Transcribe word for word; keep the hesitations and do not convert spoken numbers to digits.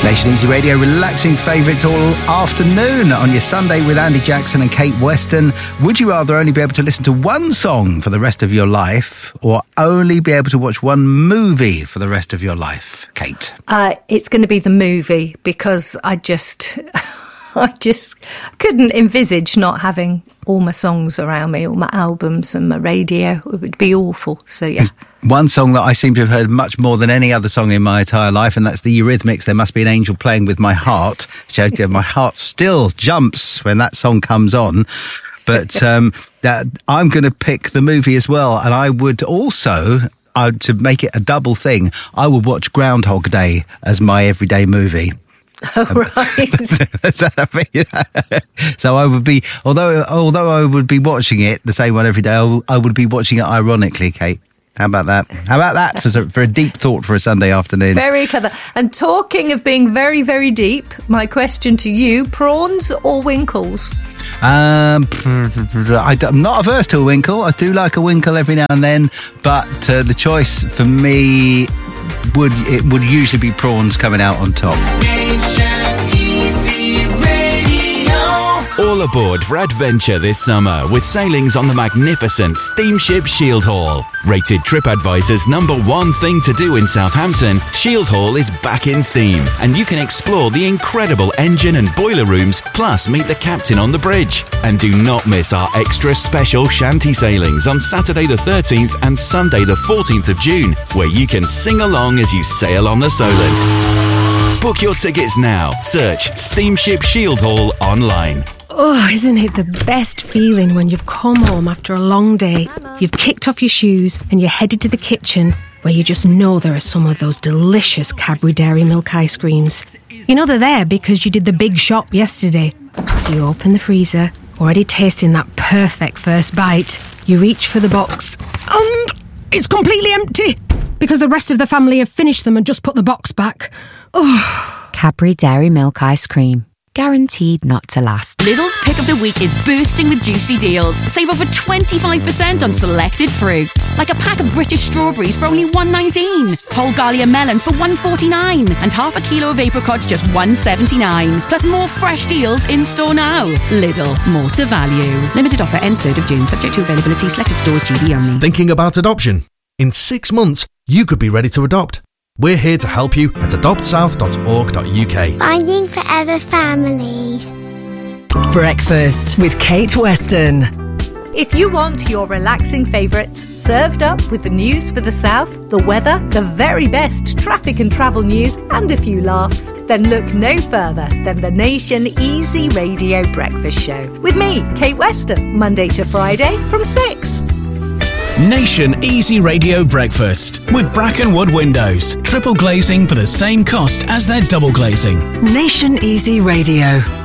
Nation Easy Radio, relaxing favourites all afternoon on your Sunday with Andy Jackson and Kate Weston. Would you rather only be able to listen to one song for the rest of your life or only be able to watch one movie for the rest of your life, Kate? Uh, it's going to be the movie because I just... I just couldn't envisage not having all my songs around me, all my albums and my radio. It would be awful. So, yeah. There's one song that I seem to have heard much more than any other song in my entire life, and that's the Eurythmics, There Must Be an Angel Playing With My Heart. Which I, my heart still jumps when that song comes on. But um, that, I'm going to pick the movie as well. And I would also, uh, to make it a double thing, I would watch Groundhog Day as my everyday movie. Oh, right. So I would be, although although I would be watching it, the same one every day, I, I would be watching it ironically, Kate. How about that? How about that for, for a deep thought for a Sunday afternoon? Very clever. And talking of being very, very deep, my question to you, prawns or winkles? Um, I, I'm not averse to a winkle. I do like a winkle every now and then, but uh, the choice for me would it would usually be prawns coming out on top. All aboard for adventure this summer with sailings on the magnificent steamship Shield Hall. Rated TripAdvisor's number one thing to do in Southampton, Shield Hall is back in steam and you can explore the incredible engine and boiler rooms, plus meet the captain on the bridge. And do not miss our extra special shanty sailings on Saturday the thirteenth and Sunday the fourteenth of June, where you can sing along as you sail on the Solent. Book your tickets now. Search Steamship Shield Hall online. Oh, isn't it the best feeling when you've come home after a long day, you've kicked off your shoes and you're headed to the kitchen where you just know there are some of those delicious Cadbury Dairy Milk ice creams. You know they're there because you did the big shop yesterday. So you open the freezer, already tasting that perfect first bite. You reach for the box and it's completely empty because the rest of the family have finished them and just put the box back. Oh. Cadbury Dairy Milk ice cream. Guaranteed not to last. Lidl's pick of the week is bursting with juicy deals. Save over twenty-five percent on selected fruit. Like a pack of British strawberries for only one pound nineteen. Whole Galia melons for one pound forty-nine. And half a kilo of apricots just one pound seventy-nine. Plus more fresh deals in store now. Lidl, more to value. Limited offer ends third of June. Subject to availability. Selected stores, G B only. Thinking about adoption? In six months, you could be ready to adopt. We're here to help you at adopt south dot org dot U K. Finding Forever Families. Breakfast with Kate Weston. If you want your relaxing favourites served up with the news for the South, the weather, the very best traffic and travel news, and a few laughs, then look no further than the Nation Easy Radio Breakfast Show. With me, Kate Weston, Monday to Friday from six. Nation Easy Radio Breakfast with Brackenwood Windows. Triple glazing for the same cost as their double glazing. Nation Easy Radio.